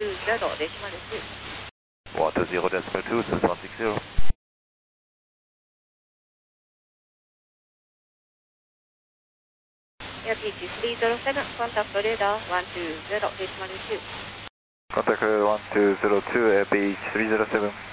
120.2, since 160. Airpeak 307, contact radar 120.2. Contact radar 1202, Airpeak 307.